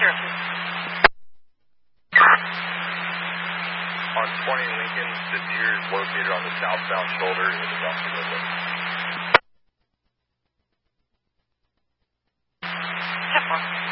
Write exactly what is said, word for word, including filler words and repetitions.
Cherokee. On twenty Lincoln, the deer is located on the southbound shoulder in the dumpster window. ten four.